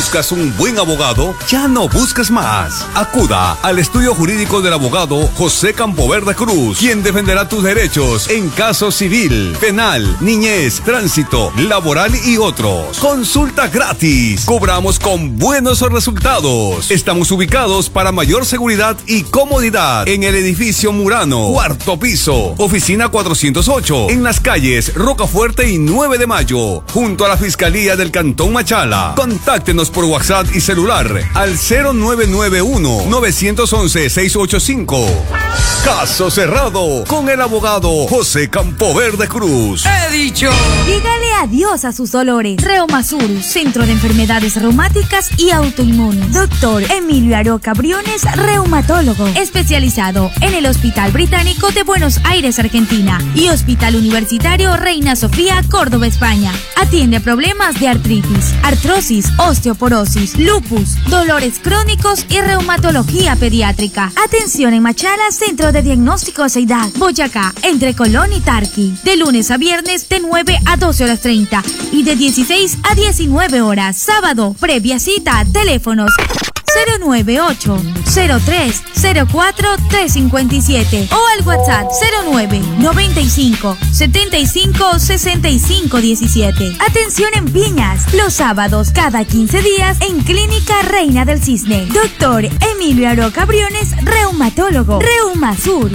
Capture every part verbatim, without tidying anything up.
¿Buscas un buen abogado? Ya no busques más. Acuda al estudio jurídico del abogado José Campoverde Cruz, quien defenderá tus derechos en caso civil, penal, niñez, tránsito, laboral y otros. Consulta gratis. Cobramos con buenos resultados. Estamos ubicados para mayor seguridad y comodidad en el edificio Murano, cuarto piso, oficina cuatrocientos ocho, en las calles Rocafuerte y nueve de mayo, junto a la Fiscalía del Cantón Machala. Contáctenos por WhatsApp y celular al cero nueve nueve uno, nueve uno uno, seis ocho cinco. Caso cerrado con el abogado José Campoverde Cruz. He dicho. Dígale adiós a sus dolores. Reumasur, Centro de Enfermedades Reumáticas y Autoinmunes. Doctor Emilio Aroca Briones, reumatólogo, especializado en el Hospital Británico de Buenos Aires, Argentina, y Hospital Universitario Reina Sofía, Córdoba, España. Atiende problemas de artritis, artrosis, osteoporosis, lupus, dolores crónicos y reumatología pediátrica. Atención en Machala, Centro de Diagnóstico Aceidad, Boyacá, entre Colón y Tarqui. De lunes a viernes de nueve a doce horas treinta y de dieciséis a diecinueve horas. Sábado, previa cita, teléfonos cero nueve ocho, cero tres, cero cuatro, tres cinco siete o al WhatsApp cero nueve, noventa y cinco, setenta y cinco, sesenta y cinco diecisiete. Atención en Piñas, los sábados cada quince días en Clínica Reina del Cisne. Doctor Emilio Aroca Briones, reumatólogo. Reumasur.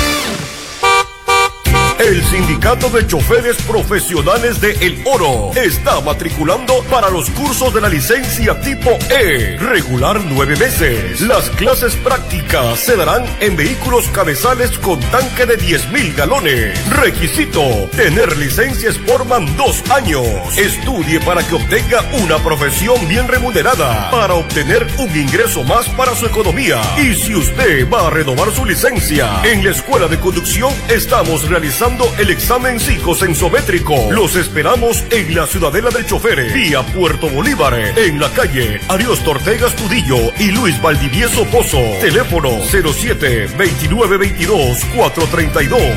El Sindicato de Choferes Profesionales de El Oro está matriculando para los cursos de la licencia tipo E, regular nueve meses. Las clases prácticas se darán en vehículos cabezales con tanque de diez mil galones. Requisito: tener licencia Sportman dos años. Estudie para que obtenga una profesión bien remunerada, para obtener un ingreso más para su economía. Y si usted va a renovar su licencia, en la Escuela de Conducción estamos realizando el examen psicosensométrico. Los esperamos en la Ciudadela del Chofer, vía Puerto Bolívar, en la calle Ariosto Ortega Estudillo y Luis Valdivieso Pozo. Teléfono cero siete, veintinueve veintidós, cuatrocientos treinta y dos.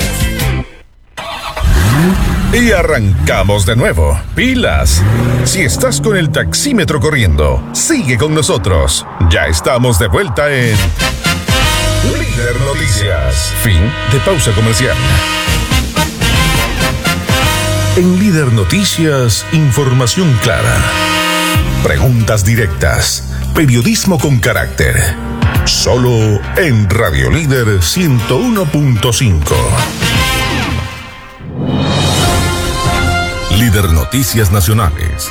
Y arrancamos de nuevo. Pilas. Si estás con el taxímetro corriendo, sigue con nosotros. Ya estamos de vuelta en Líder Noticias. Fin de pausa comercial. En Líder Noticias, información clara, preguntas directas, periodismo con carácter. Solo en Radio Líder ciento uno punto cinco. Líder Noticias Nacionales.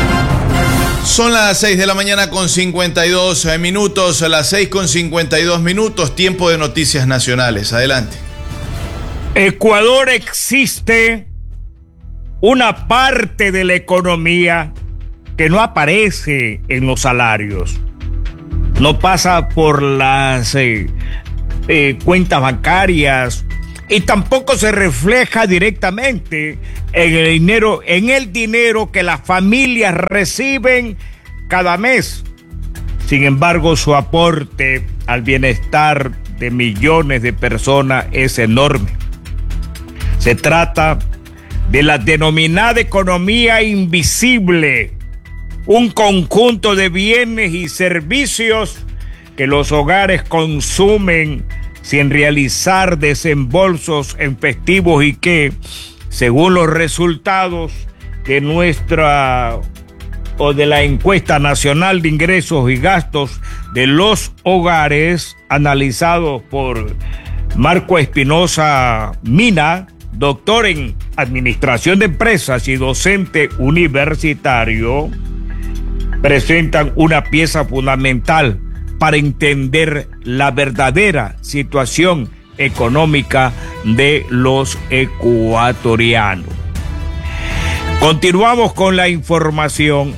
Son las seis de la mañana con cincuenta y dos minutos, a las seis con cincuenta y dos minutos, tiempo de noticias nacionales. Adelante. Ecuador existe una parte de la economía que no aparece en los salarios, no pasa por las eh, eh, cuentas bancarias y tampoco se refleja directamente en el dinero, en el dinero que las familias reciben cada mes. Sin embargo, su aporte al bienestar de millones de personas es enorme. Se trata de la denominada economía invisible, un conjunto de bienes y servicios que los hogares consumen sin realizar desembolsos en festivos y que, según los resultados de nuestra o de la encuesta nacional de ingresos y gastos de los hogares analizados por Marco Espinosa Mina, doctor en Administración de Empresas y docente universitario, presentan una pieza fundamental para entender la verdadera situación económica de los ecuatorianos. Continuamos con la información.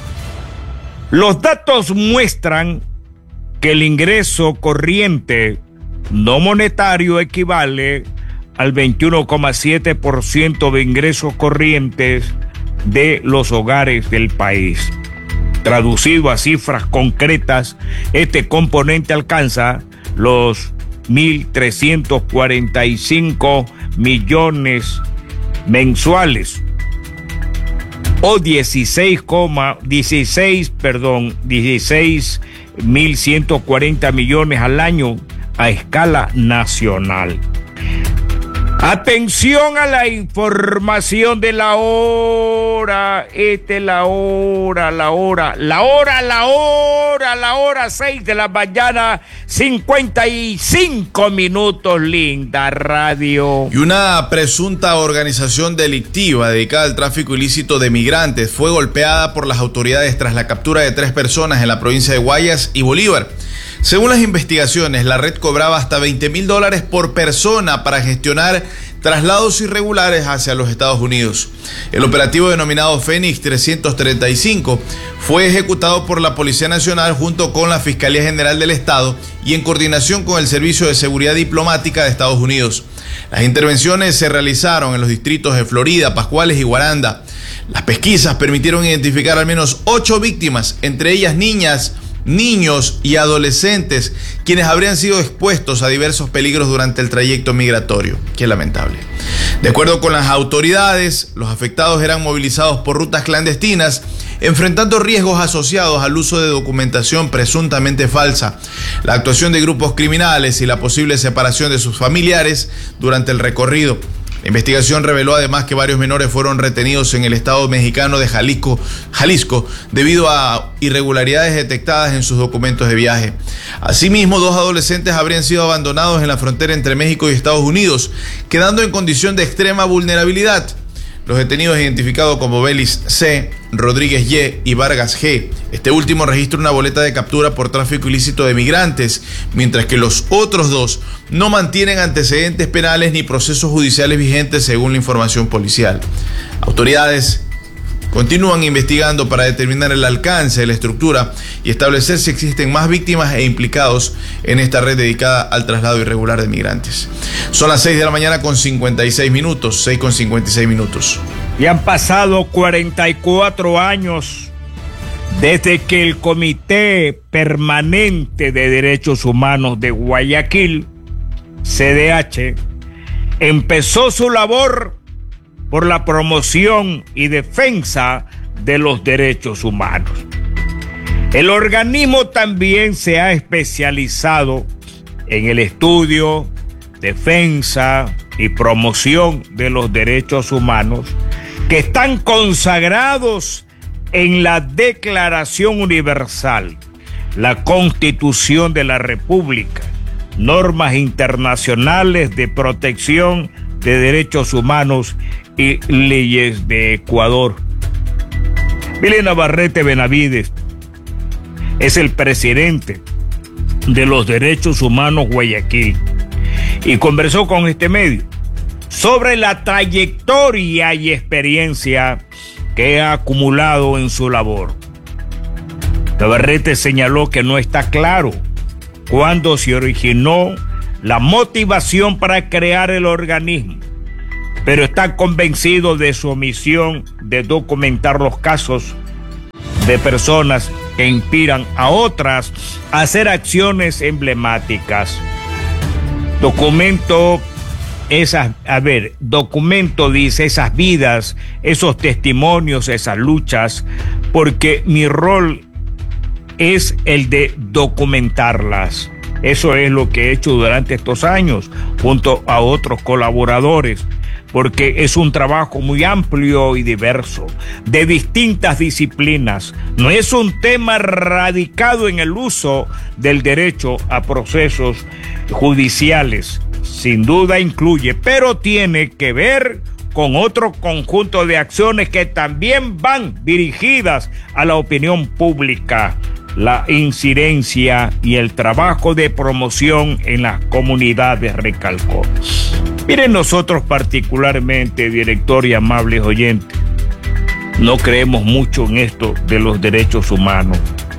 Los datos muestran que el ingreso corriente no monetario equivale al veintiuno coma siete por ciento de ingresos corrientes de los hogares del país. Traducido a cifras concretas, este componente alcanza los mil trescientos cuarenta y cinco millones mensuales. o dieciséis, dieciséis, perdón, dieciséis mil ciento cuarenta millones al año a escala nacional. Atención a la información de la hora. Esta es la hora, la hora, la hora, la hora, la hora, seis de la mañana, cincuenta y cinco minutos, linda radio. Y una presunta organización delictiva dedicada al tráfico ilícito de migrantes fue golpeada por las autoridades tras la captura de tres personas en la provincia de Guayas y Bolívar. Según las investigaciones, la red cobraba hasta veinte mil dólares por persona para gestionar traslados irregulares hacia los Estados Unidos. El operativo denominado Fénix trescientos treinta y cinco fue ejecutado por la Policía Nacional junto con la Fiscalía General del Estado y en coordinación con el Servicio de Seguridad Diplomática de Estados Unidos. Las intervenciones se realizaron en los distritos de Florida, Pascuales y Guaranda. Las pesquisas permitieron identificar al menos ocho víctimas, entre ellas niñas, niños y adolescentes, quienes habrían sido expuestos a diversos peligros durante el trayecto migratorio. Qué lamentable. De acuerdo con las autoridades, los afectados eran movilizados por rutas clandestinas, enfrentando riesgos asociados al uso de documentación presuntamente falsa, la actuación de grupos criminales y la posible separación de sus familiares durante el recorrido. La investigación reveló además que varios menores fueron retenidos en el estado mexicano de Jalisco, Jalisco debido a irregularidades detectadas en sus documentos de viaje. Asimismo, dos adolescentes habrían sido abandonados en la frontera entre México y Estados Unidos, quedando en condición de extrema vulnerabilidad. Los detenidos identificados como Belis C, Rodríguez Y y Vargas G. Este último registra una boleta de captura por tráfico ilícito de migrantes, mientras que los otros dos no mantienen antecedentes penales ni procesos judiciales vigentes según la información policial. Autoridades continúan investigando para determinar el alcance de la estructura y establecer si existen más víctimas e implicados en esta red dedicada al traslado irregular de migrantes. Son las seis de la mañana con cincuenta y seis minutos, seis con cincuenta y seis minutos. Y han pasado cuarenta y cuatro años desde que el Comité Permanente de Derechos Humanos de Guayaquil, C D H, empezó su labor por la promoción y defensa de los derechos humanos. El organismo también se ha especializado en el estudio, defensa y promoción de los derechos humanos que están consagrados en la Declaración Universal, la Constitución de la República, normas internacionales de protección de derechos humanos y leyes de Ecuador. Billy Navarrete Benavides es el presidente de los Derechos Humanos Guayaquil y conversó con este medio sobre la trayectoria y experiencia que ha acumulado en su labor. Navarrete señaló que no está claro cuándo se originó la motivación para crear el organismo, pero está convencido de su misión de documentar los casos de personas que inspiran a otras a hacer acciones emblemáticas. Documento esas, a ver, documento, dice, esas vidas, esos testimonios, esas luchas, porque mi rol es el de documentarlas. Eso es lo que he hecho durante estos años, junto a otros colaboradores, porque es un trabajo muy amplio y diverso, de distintas disciplinas. No es un tema radicado en el uso del derecho a procesos judiciales. Sin duda incluye, pero tiene que ver con otro conjunto de acciones que también van dirigidas a la opinión pública, la incidencia y el trabajo de promoción en las comunidades, recalcó. Miren, nosotros particularmente, director y amables oyentes, no creemos mucho en esto de los derechos humanos.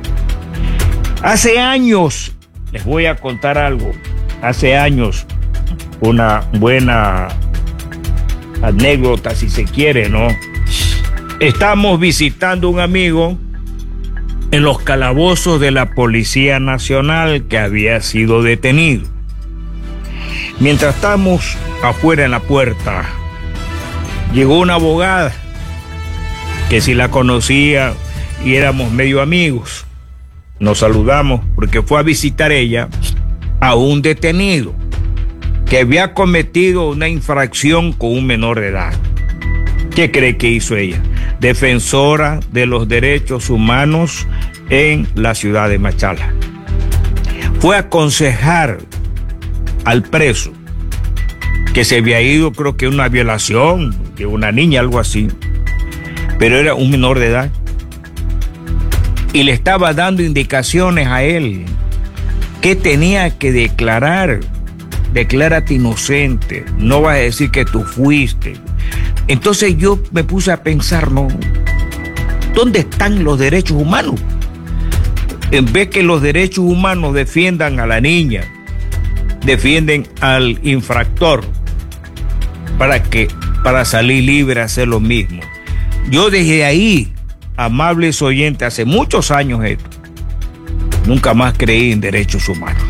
Hace años, les voy a contar algo, hace años, una buena anécdota si se quiere, ¿no? Estamos visitando un amigo en los calabozos de la Policía Nacional que había sido detenido. Mientras estamos afuera en la puerta, llegó una abogada que si la conocía y éramos medio amigos. Nos saludamos porque fue a visitar ella a un detenido que había cometido una infracción con un menor de edad. ¿Qué cree que hizo ella? Defensora de los derechos humanos en la ciudad de Machala. Fue a aconsejar al preso que se había ido, creo que una violación de una niña, algo así, pero era un menor de edad, y le estaba dando indicaciones a él que tenía que declarar. Declárate inocente, no vas a decir que tú fuiste. Entonces yo me puse a pensar, no, ¿dónde están los derechos humanos? En vez que los derechos humanos defiendan a la niña, defienden al infractor para que para salir libre a hacer lo mismo. Yo desde ahí, amables oyentes, hace muchos años esto, nunca más creí en derechos humanos.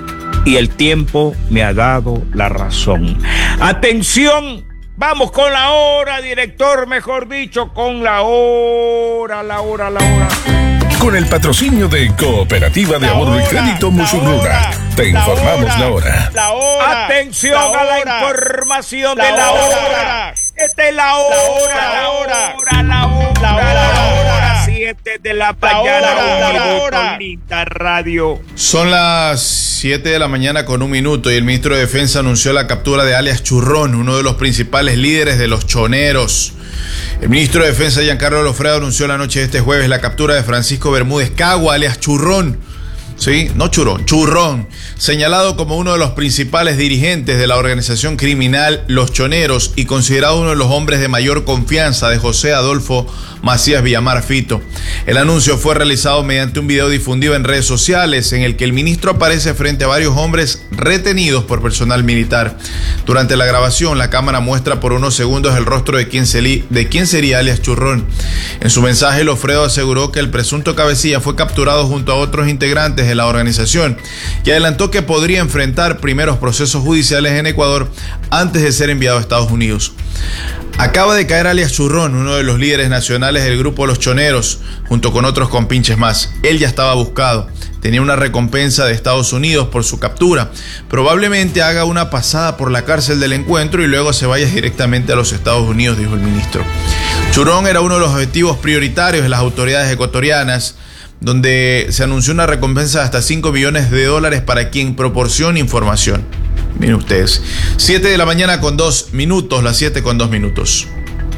Y el tiempo me ha dado la razón. Atención, vamos con la hora, director, mejor dicho, con la hora, la hora, la hora. Con el patrocinio de Cooperativa de Ahorro y Crédito Musurruna, te informamos la hora. La hora. Atención la hora, a la información la de la hora. hora. Esta es la hora, la hora, la hora, la hora, la hora, la hora. siete de la mañana, la hora. Linda Radio. Son las siete de la mañana con un minuto y el ministro de Defensa anunció la captura de alias Churrón, uno de los principales líderes de los choneros. El ministro de Defensa, Giancarlo Lofredo, anunció la noche de este jueves la captura de Francisco Bermúdez Cagua, alias Churrón. Sí, no Churrón, Churrón, señalado como uno de los principales dirigentes de la organización criminal Los Choneros y considerado uno de los hombres de mayor confianza de José Adolfo Macías Villamar Fito. El anuncio fue realizado mediante un video difundido en redes sociales en el que el ministro aparece frente a varios hombres retenidos por personal militar. Durante la grabación, la cámara muestra por unos segundos el rostro de quien, se li- de quien sería alias Churrón. En su mensaje, Lofredo aseguró que el presunto cabecilla fue capturado junto a otros integrantes de la organización y adelantó que podría enfrentar primeros procesos judiciales en Ecuador antes de ser enviado a Estados Unidos. Acaba de caer alias Churrón, uno de los líderes nacionales del grupo Los Choneros, junto con otros compinches más. Él ya estaba buscado, tenía una recompensa de Estados Unidos por su captura. Probablemente haga una pasada por la cárcel del encuentro y luego se vaya directamente a los Estados Unidos, dijo el ministro. Churrón era uno de los objetivos prioritarios de las autoridades ecuatorianas, donde se anunció una recompensa de hasta cinco millones de dólares para quien proporcione información. Miren ustedes, siete de la mañana con dos minutos, las siete con dos minutos.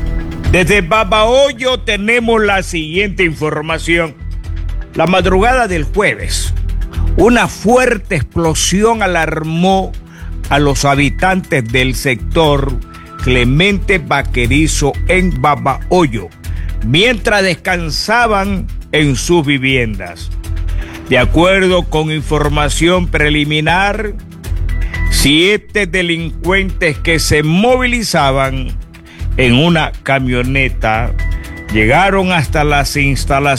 Desde Babahoyo tenemos la siguiente información. La madrugada del jueves, una fuerte explosión alarmó a los habitantes del sector Clemente Vaquerizo en Babahoyo, mientras descansaban en sus viviendas. De acuerdo con información preliminar, siete delincuentes que se movilizaban en una camioneta llegaron hasta las instalaciones